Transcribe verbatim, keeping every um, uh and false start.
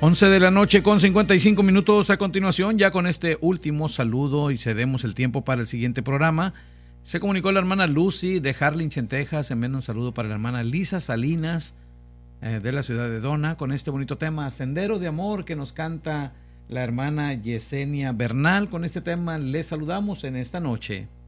once de la noche con cincuenta y cinco minutos. A continuación, ya con este último saludo y cedemos el tiempo para el siguiente programa, se comunicó la hermana Lucy de Harlingen, Texas. Enviando un saludo para la hermana Lisa Salinas eh, de la ciudad de Dona, con este bonito tema Sendero de Amor que nos canta la hermana Yesenia Bernal. Con este tema les saludamos en esta noche.